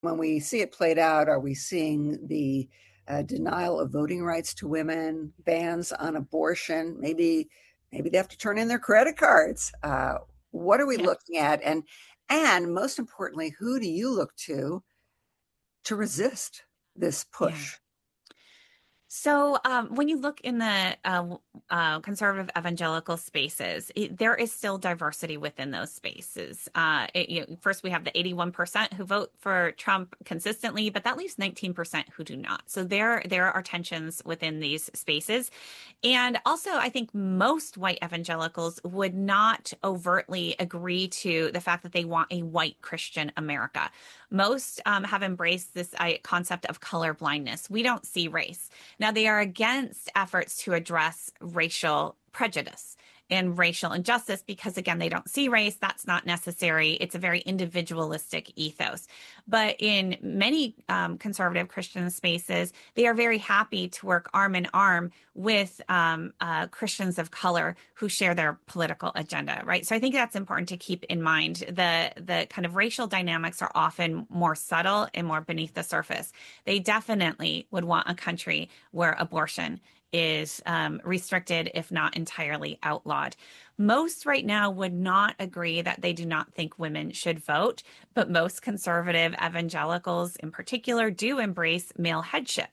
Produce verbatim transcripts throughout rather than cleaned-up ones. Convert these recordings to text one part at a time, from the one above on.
when we see it played out, are we seeing the uh, denial of voting rights to women, bans on abortion? Maybe, maybe they have to turn in their credit cards. Uh, what are we Yeah. looking at? And and most importantly, who do you look to to resist this Yeah. push? So, um, when you look in the uh, uh, conservative evangelical spaces, it, there is still diversity within those spaces. Uh, it, you know, first, we have the eighty-one percent who vote for Trump consistently, but that leaves nineteen percent who do not. So there, there are tensions within these spaces. And also, I think most white evangelicals would not overtly agree to the fact that they want a white Christian America. Most um, have embraced this uh, concept of color blindness. We don't see race. Now, they are against efforts to address racial prejudice and racial injustice because, again, they don't see race. That's not necessary. It's a very individualistic ethos. But in many um, conservative Christian spaces, they are very happy to work arm in arm with um, uh, Christians of color who share their political agenda, right? So I think that's important to keep in mind. The the kind of racial dynamics are often more subtle and more beneath the surface. They definitely would want a country where abortion is um, restricted, if not entirely outlawed. Most right now would not agree that they do not think women should vote, but most conservative evangelicals in particular do embrace male headship.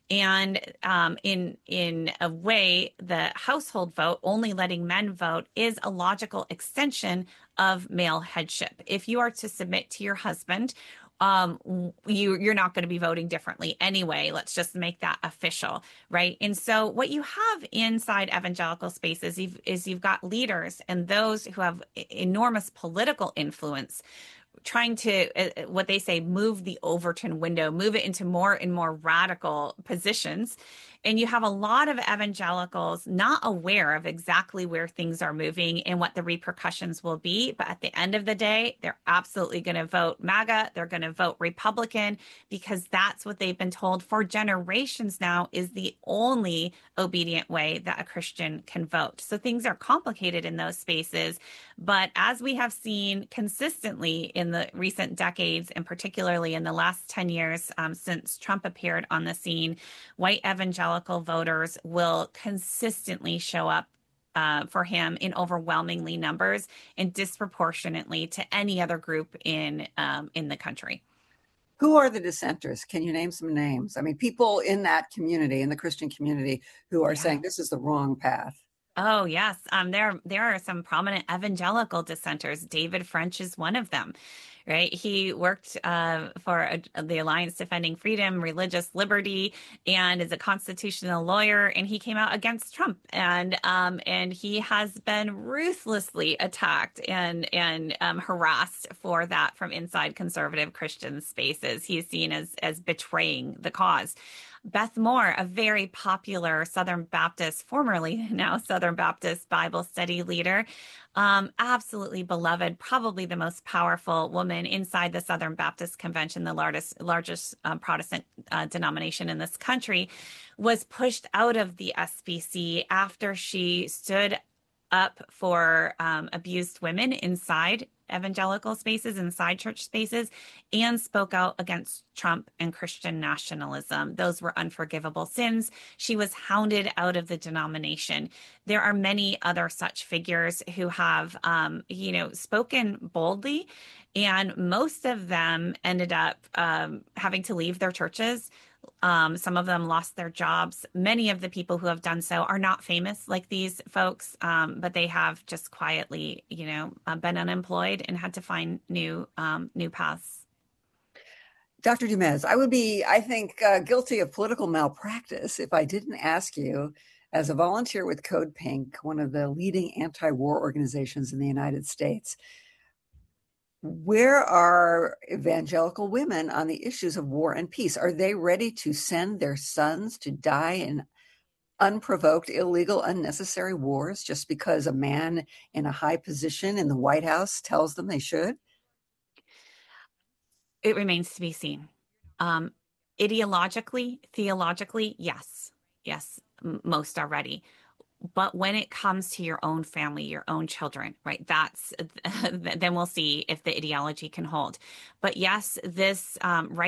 And um, in in a way, the household vote, only letting men vote, is a logical extension of male headship. If you are to submit to your husband, um, you you're not going to be voting differently anyway. Let's just make that official, right? And so what you have inside evangelical spaces is, is you've got leaders and those who have enormous political influence trying to, uh, what they say, move the Overton window, move it into more and more radical positions. And you have a lot of evangelicals not aware of exactly where things are moving and what the repercussions will be. But at the end of the day, they're absolutely going to vote MAGA. They're going to vote Republican because that's what they've been told for generations now is the only obedient way that a Christian can vote. So things are complicated in those spaces. But as we have seen consistently in the recent decades, and particularly in the last ten years um, since Trump appeared on the scene, white evangelical voters will consistently show up uh, for him in overwhelmingly numbers and disproportionately to any other group in um, in the country. Who are the dissenters? Can you name some names? I mean, people in that community, in the Christian community, who are Yeah. saying this is the wrong path. Oh, yes. Um, there there are some prominent evangelical dissenters. David French is one of them, right? He worked uh, for a, the Alliance Defending Freedom, Religious Liberty, and is a constitutional lawyer. And he came out against Trump, and um, and he has been ruthlessly attacked and and um, harassed for that from inside conservative Christian spaces. He is seen as as betraying the cause. Beth Moore, a very popular Southern Baptist, formerly now Southern Baptist Bible study leader, um, absolutely beloved, probably the most powerful woman inside the Southern Baptist Convention, the largest largest um, Protestant uh, denomination in this country, was pushed out of the S B C after she stood up for um, abused women inside evangelical spaces, inside church spaces, and spoke out against Trump and Christian nationalism. Those were unforgivable sins. She was hounded out of the denomination. There are many other such figures who have, um, you know, spoken boldly, and most of them ended up um, having to leave their churches. Um, some of them lost their jobs. Many of the people who have done so are not famous like these folks, um, but they have just quietly, you know, uh, been unemployed and had to find new um, new paths. Doctor Dumez, I would be, I think, uh, guilty of political malpractice if I didn't ask you, as a volunteer with Code Pink, one of the leading anti-war organizations in the United States, where are evangelical women on the issues of war and peace? Are they ready to send their sons to die in unprovoked, illegal, unnecessary wars just because a man in a high position in the White House tells them they should? It remains to be seen. Um, Ideologically, theologically, yes, yes, m- most are ready. But when it comes to your own family, your own children, right, that's then we'll see if the ideology can hold. But yes, this um, right